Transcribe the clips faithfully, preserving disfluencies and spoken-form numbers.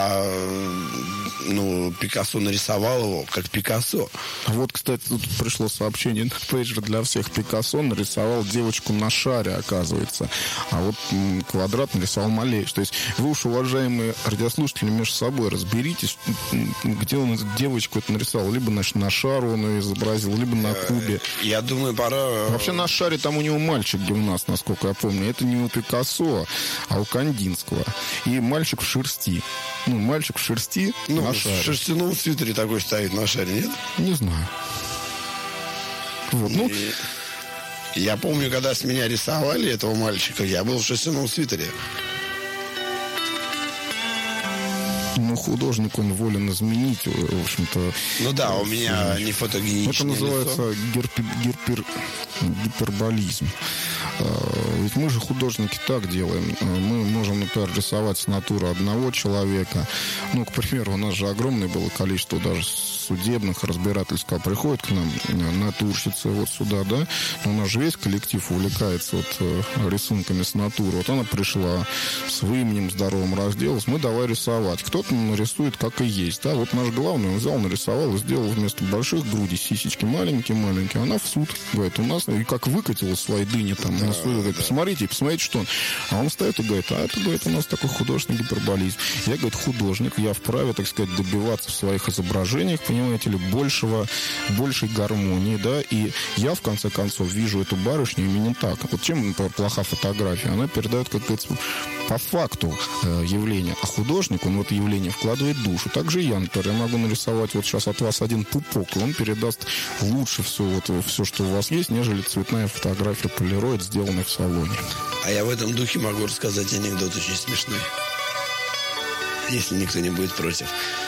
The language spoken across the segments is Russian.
А, ну, Пикассо нарисовал его как Пикассо. Вот, кстати, тут пришло сообщение на пейджер для всех. Пикассо нарисовал девочку на шаре, оказывается. А вот м, Квадрат нарисовал Малевич. То есть вы уж, уважаемые радиослушатели, между собой разберитесь, где он эту девочку это нарисовал. Либо, значит, на шару он ее изобразил, либо на кубе. Я думаю, пора... Вообще на шаре там у него мальчик-гимнаст, насколько я помню. Это не у Пикассо, а у Кандинского. И мальчик в шерсти. Ну, мальчик в шерсти ну, на шаре. В шерстяном свитере такой стоит на шаре, нет? Не знаю. Вот, ну... И... Я помню, когда с меня рисовали этого мальчика, я был в шерстяном свитере. Ну, художник, он волен изменить, в общем-то. Ну да, у меня не фотогеничное Это называется лицо. Герпи, герпер, гиперболизм. Ведь мы же, художники, так делаем. Мы можем, например, рисовать с натуры одного человека. Ну, к примеру, у нас же огромное было количество даже судебных разбирательств, приходят к нам натурщицы вот сюда, да. Но у нас же весь коллектив увлекается вот рисунками с натуры. Вот она пришла с именем здоровым, разделась. Мы давай рисовать. Кто-то нарисует, как и есть, да. Вот наш главный, он взял, нарисовал и сделал вместо больших грудей сисечки маленькие-маленькие. Она в суд, говорит, у нас, и как выкатила свои дыни там, да, на суд, говорит, да. посмотрите, посмотрите, что он. А он стоит и говорит, а это, говорит, у нас такой художественный гиперболизм. Я, говорит, художник, я вправе, так сказать, добиваться в своих изображениях, понимаете ли, большего, большей гармонии, да, и я, в конце концов, вижу эту барышню именно так. Вот чем, например, плоха фотография? Она передает, как говорится, по факту э, явление. А художник, он в это явление вкладывает душу. Так же и я, например, я могу нарисовать вот сейчас от вас один пупок, и он передаст лучше все, вот, все, что у вас есть, нежели цветная фотография полироид, сделанная в салоне. А я в этом духе могу рассказать анекдот очень смешной, если никто не будет против.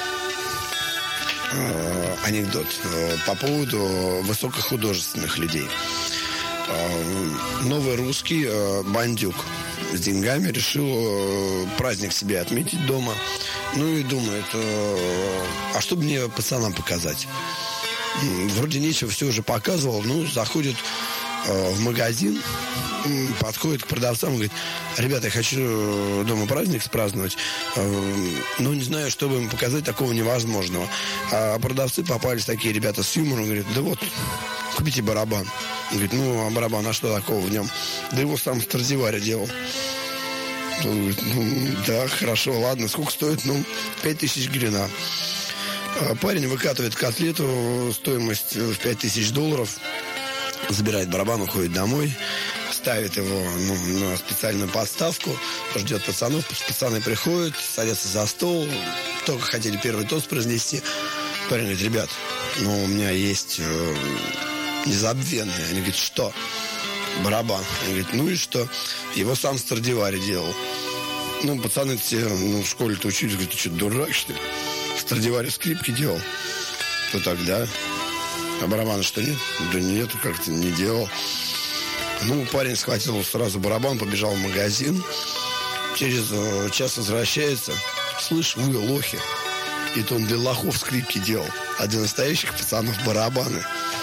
Э, анекдот э, по поводу высокохудожественных людей. Э, новый русский э, бандюк с деньгами решил э, праздник себе отметить дома. Ну и думает, э, а что бы мне пацанам показать? Вроде нечего, все уже показывал. Ну, заходит э, в магазин, подходит к продавцам и говорит, ребята, я хочу дома праздник спраздновать, э, но не знаю, что бы им показать такого невозможного. А продавцы попались такие ребята с юмором, говорят, да вот, купите барабан. Он говорит, ну, а барабан, а что такого в нем? Да его сам Страдивари делал. Он говорит, ну, да, хорошо, ладно, сколько стоит? Ну, пять тысяч гривен. Парень выкатывает котлету, стоимость в пять тысяч долларов, забирает барабан, уходит домой, ставит его ну, на специальную подставку, ждет пацанов, пацаны приходят, садятся за стол, только хотели первый тост произнести. Парень говорит, ребят, ну, у меня есть э, незабвенный. Они говорят, что? Барабан. Они говорят, ну и что? Его сам Страдивари делал. Ну, пацаны все ну, в школе-то учились, говорят, ты что, дурак, что ли? Страдивари скрипки делал. То тогда. А барабана что, нет? Да нет, как-то не делал. Ну, парень схватил сразу барабан, побежал в магазин. Через э, час возвращается. Слышь, вы лохи. Это он для лохов скрипки делал. А для настоящих пацанов барабаны.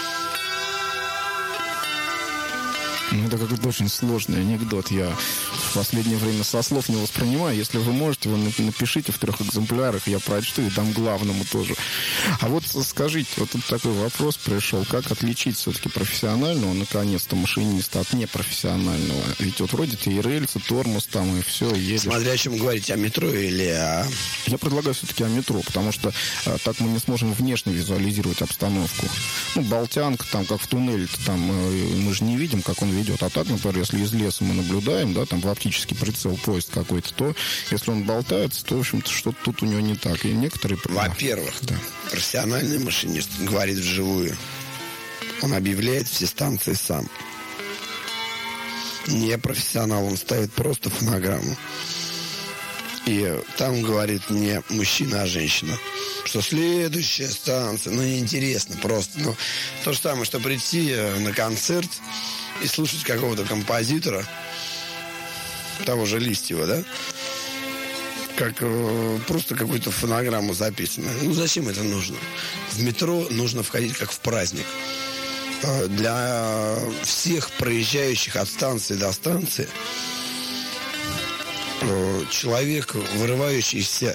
Ну, это какой-то очень сложный анекдот. Я в последнее время со слов не воспринимаю. Если вы можете, вы напишите в трех экземплярах, я прочту и дам главному тоже. А вот скажите, вот тут такой вопрос пришел. Как отличить все-таки профессионального, наконец-то, машиниста от непрофессионального? Ведь вот вроде ты и рельсы, тормоз там, и все, едешь. Смотря о чем говорите, о метро или о... Я предлагаю все-таки о метро, потому что а, так мы не сможем внешне визуализировать обстановку. Ну, болтянка, там, как в туннеле, там э, мы же не видим, как он ведет. А так, например, если из леса мы наблюдаем, да, там в оптический прицел поезд какой-то, то если он болтается, то, в общем-то, что-то тут у него не так. И некоторые... Во-первых, да. Профессиональный машинист говорит вживую. Он объявляет все станции сам. Не профессионал, он ставит просто фонограмму. И там говорит не мужчина, а женщина. Что следующая станция, ну, неинтересно просто. Ну, то же самое, что прийти на концерт и слушать какого-то композитора, того же Листьева, да? Как э, просто какую-то фонограмму записанную. Ну, зачем это нужно? В метро нужно входить как в праздник. Э, для всех проезжающих от станции до станции э, человек, вырывающийся